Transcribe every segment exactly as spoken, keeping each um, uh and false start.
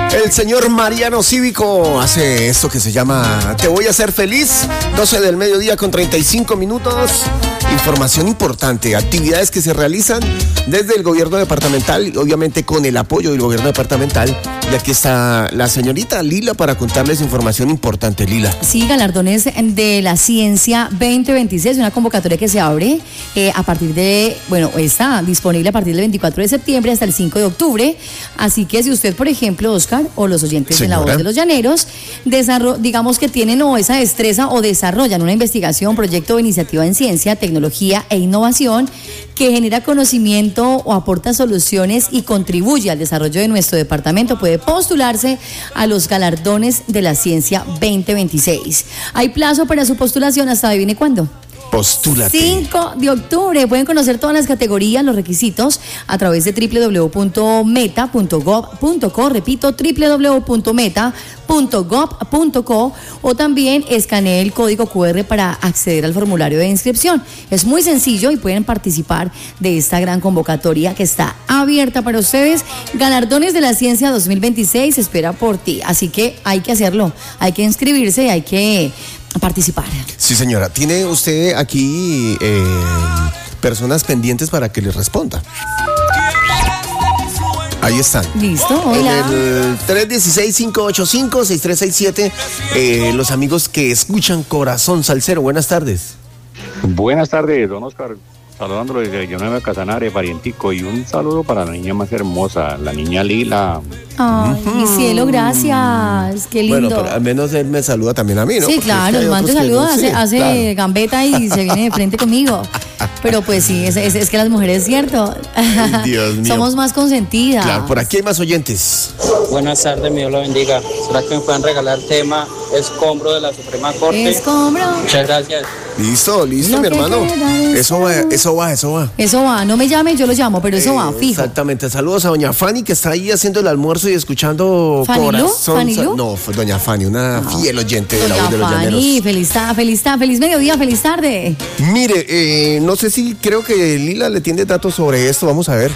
El señor Mariano Cívico hace esto que se llama Te voy a hacer feliz. doce del mediodía con treinta y cinco minutos. Información importante, actividades que se realizan desde el gobierno departamental, obviamente con el apoyo del gobierno departamental. Y aquí está la señorita Lila para contarles información importante. Lila. Sí, galardones de la ciencia veinte veintiséis, una convocatoria que se abre eh, a partir de, bueno, está disponible a partir del veinticuatro de septiembre hasta el cinco de octubre. Así que si usted, por ejemplo, Oscar, o los oyentes Señora. de La Voz de los Llaneros, desarro- digamos que tienen o esa destreza o desarrollan una investigación, proyecto o iniciativa en ciencia, tecnología e innovación que genera conocimiento o aporta soluciones y contribuye al desarrollo de nuestro departamento, puede postularse a los galardones de la ciencia veinte veintiséis. Hay plazo para su postulación hasta adivine cuándo. Postúlate. cinco de octubre. Pueden conocer todas las categorías, los requisitos a través de doble u doble u doble u punto meta punto gov punto co. Repito, doble u doble u doble u punto meta punto gov punto co, o también escanee el código cu erre para acceder al formulario de inscripción. Es muy sencillo y pueden participar de esta gran convocatoria que está abierta para ustedes. Galardones de la Ciencia dos mil veintiséis espera por ti. Así que hay que hacerlo, hay que inscribirse y hay que participar. Sí, señora. ¿Tiene usted aquí eh, personas pendientes para que les responda? Ahí están. Listo, hola. En el tres uno seis, cinco ocho cinco, seis tres seis siete, eh, los amigos que escuchan Corazón Salsero. Buenas tardes. Buenas tardes, don Oscar. Saludándolo desde Villanueva Casanare, parientico, y un saludo para la niña más hermosa, la niña Lila. Ay, uh-huh. Mi cielo, gracias. Qué lindo. Bueno, pero al menos él me saluda también a mí, ¿no? Sí, Porque claro, el man te saluda, no, hace, sí, hace claro. gambeta y se viene de frente conmigo. Pero pues sí, es, es, es que las mujeres, ¿cierto? Dios mío. Somos más consentidas. Claro, por aquí hay más oyentes. Buenas tardes, mi Dios lo bendiga. ¿Será que me pueden regalar tema escombro de la Suprema Corte? Escombro. Muchas gracias. Listo, listo, Lo mi hermano. Eso va, eso va, eso va. Eso va, no me llame, yo lo llamo, pero eso eh, va, fijo. Exactamente, saludos a doña Fanny que está ahí haciendo el almuerzo y escuchando Corazón. ¿Fanny Lu? No, fue doña Fanny, una ah, fiel oyente de La Voz de los Fanny, Llaneros. Feliz tarde, feliz tarde, feliz mediodía, feliz tarde. Mire, eh, no sé si creo que Lila le tiene datos sobre esto, vamos a ver.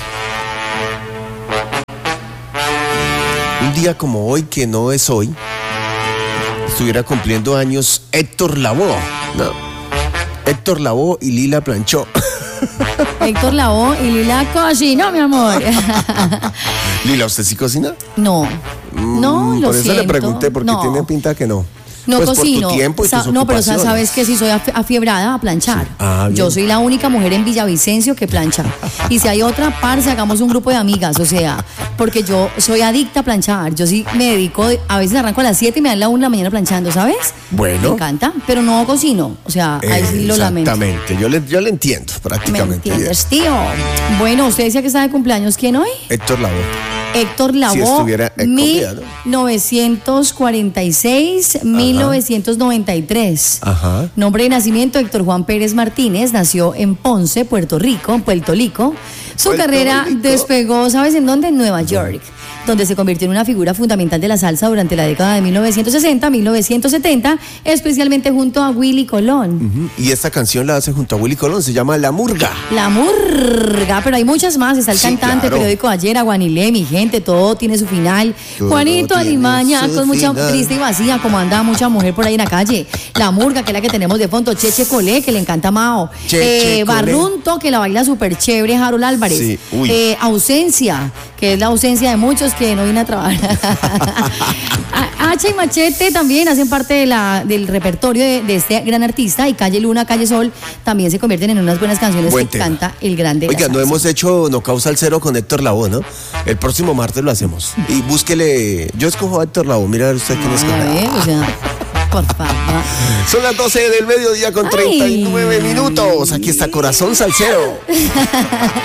Un día como hoy, que no es hoy, estuviera cumpliendo años Héctor Lavoe, ¿no? Héctor Lavoe y Lila planchó. Héctor Lavoe y Lila cocinó, mi amor. Lila, ¿usted sí cocina? No, no, mm, lo Por eso siento. le pregunté, porque no. tiene pinta que no. No pues cocino, por tu tiempo y Sa- tus no, pero ocupaciones. sabes que sí soy af- afiebrada a planchar. Sí. Ah, yo bien. soy la única mujer en Villavicencio que plancha. Y si hay otra, parce, hagamos un grupo de amigas, o sea, porque yo soy adicta a planchar. Yo sí me dedico, a veces arranco a las siete y me dan la una de la mañana planchando, ¿sabes? Bueno. Me encanta, pero no cocino, o sea, ahí sí lo lamento. Exactamente, yo le, yo le entiendo ¿Me prácticamente. entiendes, tío? Bueno, usted decía que está de cumpleaños, ¿quién hoy? Héctor Lavoe. Héctor Si Lavoe, estuviera en mil comida, novecientos cuarenta y seis a mil novecientos noventa y tres. Ajá. Nombre de nacimiento, Héctor Juan Pérez Martínez, nació en Ponce, Puerto Rico, Puerto Rico. Su Puerto carrera Rico. despegó, ¿sabes en dónde? En Nueva York, donde se convirtió en una figura fundamental de la salsa durante la década de mil novecientos sesenta a mil novecientos setenta, especialmente junto a Willy Colón. Uh-huh. Y esta canción la hace junto a Willy Colón, se llama La Murga. La Murga, pero hay muchas más. Está el Sí, cantante, claro. periódico Ayer, Aguanilé, mi gente, todo tiene su final. Todo Juanito tiene Alimaña, su con mucha final. triste y vacía, como anda mucha mujer por ahí en la calle. La Murga, que es la que tenemos de fondo. Cheche Colé, que le encanta a Mao. Cheche eh, Colé. Barrunto, que la baila súper chévere, Harold Álvarez. Sí, uy. Eh, ausencia, que es la ausencia de muchos que no vienen a trabajar. Hacha y Machete también hacen parte de la, del repertorio de, de este gran artista, y Calle Luna, Calle Sol también se convierten en unas buenas canciones Buen que tema. canta el grande. Oiga, no hemos hecho No Causa el Cero con Héctor Lavoe, ¿no? El próximo martes lo hacemos. Y búsquele, yo escojo a Héctor Lavoe, mira a ver usted quién escoge. A ver, o sea, por favor. Son las doce del mediodía con treinta y nueve Ay. minutos. Aquí está Corazón Salsero.